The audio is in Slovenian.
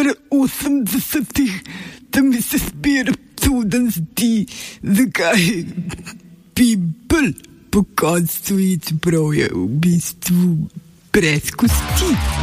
pri 80-ih, da mi se spet čuden zdi, zakaj People po koncu, čeprav je v bistvu brez kosti.